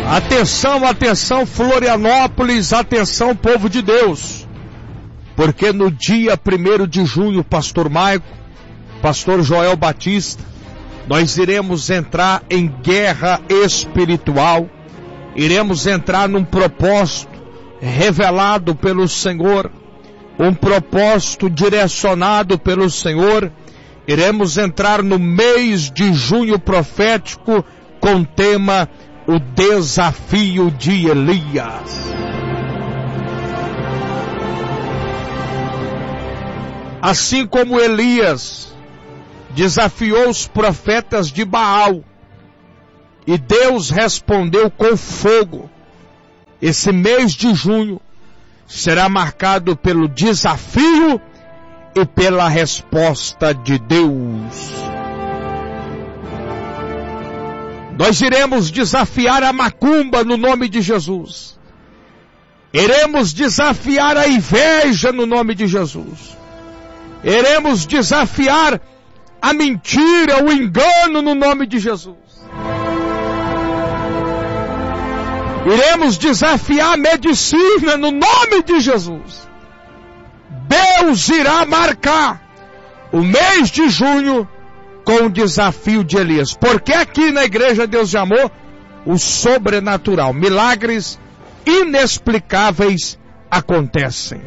Atenção, atenção Florianópolis, atenção povo de Deus, porque no dia 1º de junho, pastor Maico, pastor Joel Batista, nós iremos entrar em guerra espiritual, iremos entrar num propósito revelado pelo Senhor, um propósito direcionado pelo Senhor. Iremos entrar no mês de junho profético com o tema O Desafio de Elias. Assim como Elias desafiou os profetas de Baal e Deus respondeu com fogo, esse mês de junho será marcado pelo desafio e pela resposta de Deus. Nós iremos desafiar a macumba no nome de Jesus. Iremos desafiar a inveja no nome de Jesus. Iremos desafiar a mentira, o engano no nome de Jesus. Iremos desafiar a medicina no nome de Jesus. Deus irá marcar o mês de junho com o desafio de Elias. Porque aqui na igreja Deus chamou o sobrenatural. Milagres inexplicáveis acontecem.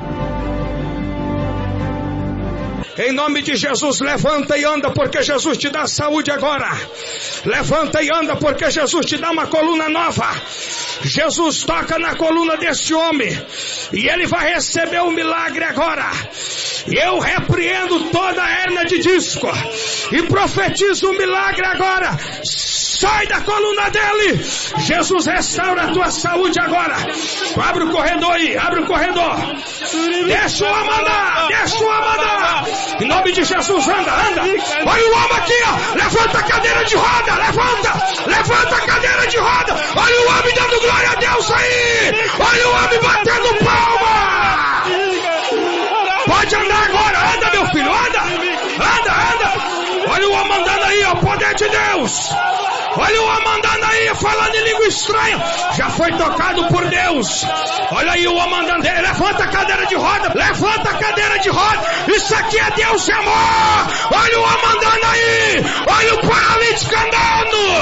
Em nome de Jesus, levanta e anda, porque Jesus te dá saúde agora. Levanta e anda, porque Jesus te dá uma coluna nova. Jesus toca na coluna desse homem e ele vai receber um milagre agora. Eu repreendo toda a hérnia de disco e profetizo um milagre agora. Sai da coluna dele. Jesus restaura a tua saúde agora. Abre o corredor aí, abre o corredor. Deixa o homem andar, deixa o homem andar. Em nome de Jesus, anda, anda. Olha o homem aqui, ó. Levanta a cadeira de roda, levanta. Levanta a cadeira de roda. Olha o homem dando glória a Deus aí. Olha o homem batendo palma. Pode andar agora, anda meu filho, anda. Anda, anda. Olha o homem andando aí, ó, poder de Deus. Olha o homem andando aí, falando em língua estranha. Já foi tocado por Deus. Olha aí o homem andando aí. Levanta a cadeira de roda. Levanta a cadeira de roda. Isso aqui é Deus e amor. Olha o homem andando aí. Olha o paralítico andando.